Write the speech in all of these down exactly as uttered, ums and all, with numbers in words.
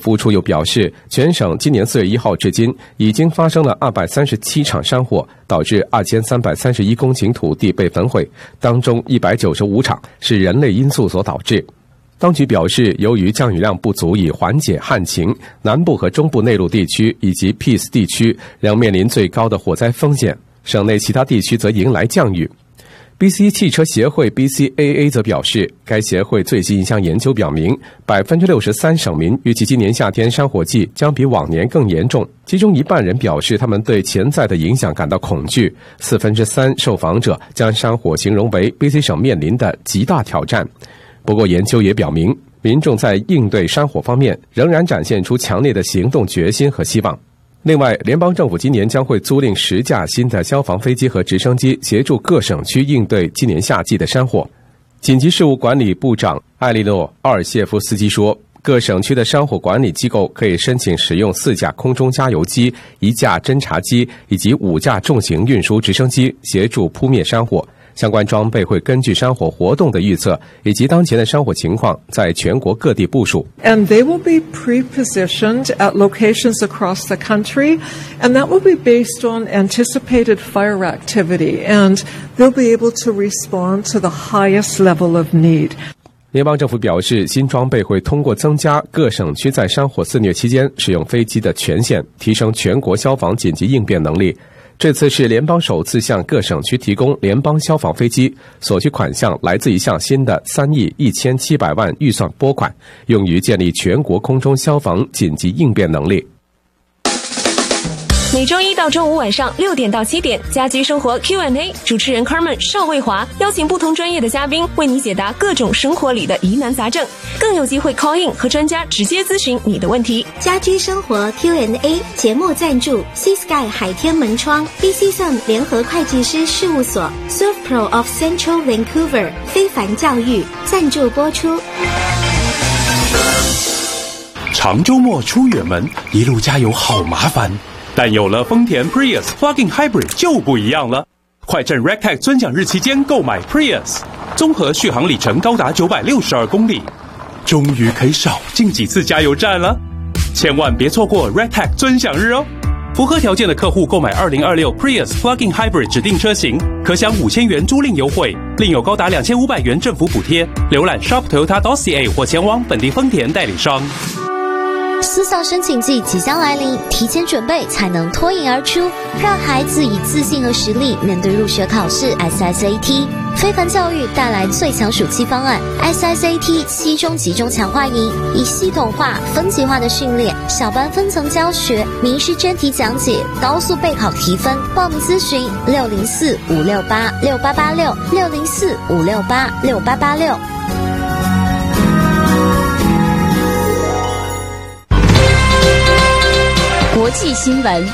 副处又表示，全省今年四月一号至今已经发生了二百三十七场山火，导致二千三百三十一公顷土地被焚毁，当中一百九十五场是人类因素所导致。当局表示，由于降雨量不足以缓解旱情，南部和中部内陆地区以及 Peace 地区仍面临最高的火灾风险，省内其他地区则迎来降雨。B C 汽车协会 B C A A 则表示，该协会最新一项研究表明， 百分之六十三 省民预计今年夏天山火季将比往年更严重，其中一半人表示他们对潜在的影响感到恐惧，四分之三受访者将山火形容为 B C 省面临的极大挑战。不过研究也表明，民众在应对山火方面仍然展现出强烈的行动决心和希望。另外，联邦政府今年将会租赁十架新的消防飞机和直升机，协助各省区应对今年夏季的山火。紧急事务管理部长艾莉诺·奥尔谢夫斯基说，各省区的山火管理机构可以申请使用四架空中加油机、一架侦察机以及五架重型运输直升机协助扑灭山火。相关装备会根据山火活动的预测以及当前的山火情况，在全国各地部署。 And they will be pre-positioned at locations across the country, and that will be based on anticipated fire activity, and they'll be able to respond to the highest level of need. 联邦政府表示，新装备会通过增加各省区在山火肆虐期间使用飞机的权限，提升全国消防紧急应变能力。这次是联邦首次向各省区提供联邦消防飞机，所需款项来自一项新的三亿一千七百万预算拨款，用于建立全国空中消防紧急应变能力。 每周一到周五晚上六点到七点，家居生活 Q and A， 主持人 Carmen 邵卫华邀请不同专业的嘉宾为你解答各种生活里的疑难杂症，更有机会 call in 和专家直接咨询你的问题。 家居生活 Q and A 节目赞助 Sea Sky 海天门窗 B C S U M 联合会计师事务所 Surfpro of Central Vancouver 非凡教育赞助播出。 长周末出远门，一路加油好麻烦。但有了丰田 Prius Plug-in Hybrid 就不一样了，快趁 Rectech 尊享日期间购买 Prius， 综合续航里程高达九百六十二公里，终于可以少进几次加油站了。千万别错过 Rectech 尊享日哦！符合条件的客户购买二零二六 Prius Plug-in Hybrid 指定车型，可享五千元租赁优惠，另有高达两千五百元政府补贴。浏览 shop toyota dot c a 或前往本地丰田代理商。 私校申请季即将来临，提前准备才能脱颖而出，让孩子以自信和实力面对入学考试 S S A T。非凡教育带来最强暑期方案 S S A T 期中集中强化营，以系统化、分级化的训练，小班分层教学，名师真题讲解，高速备考提分。报名咨询六零四五六八六八八六六零四五六八六八八六。 国际新闻。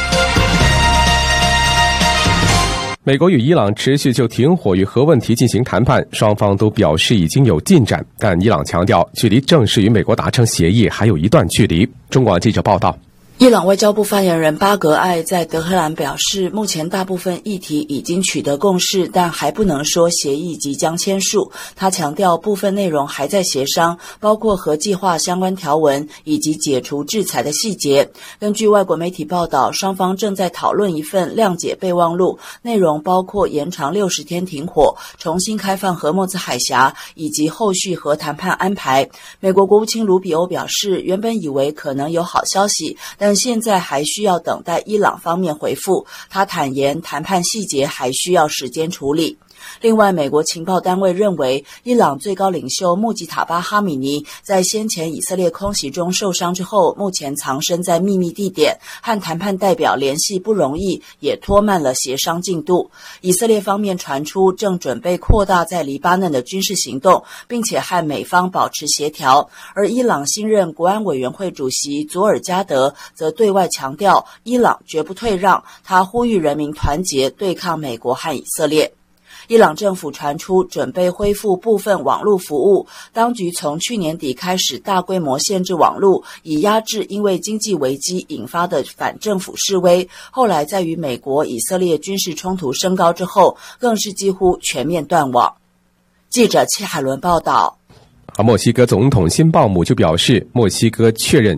美国与伊朗持续就停火与核问题进行谈判，双方都表示已经有进展，但伊朗强调距离正式与美国达成协议还有一段距离。中广记者报道。 伊朗外交部发言人巴格艾在德黑兰表示，目前大部分议题已经取得共识，但还不能说协议即将签署。他强调部分内容还在协商，包括核计划相关条文以及解除制裁的细节。根据外国媒体报道，双方正在讨论一份谅解备忘录，内容包括延长六十天停火、重新开放荷默兹海峡以及后续核谈判安排。美国国务卿卢比欧表示，原本以为可能有好消息，但但现在还需要等待伊朗方面回复。他坦言，谈判细节还需要时间处理。另外，美国情报单位认为，伊朗最高领袖穆吉塔巴·哈米尼在先前以色列空袭中受伤之后，目前藏身在秘密地点，和谈判代表联系不容易，也拖慢了协商进度。以色列方面传出正准备扩大在黎巴嫩的军事行动，并且和美方保持协调。而伊朗新任国安委员会主席佐尔加德则对外强调，伊朗绝不退让，他呼吁人民团结对抗美国和以色列。伊朗政府传出准备恢复部分网络服务，当局从去年底开始大规模限制网络，以压制因为经济危机引发的反政府示威。后来在与美国、以色列军事冲突升高之后，更是几乎全面断网。记者戚海伦报道。 墨西哥总统辛鲍姆就表示，墨西哥确认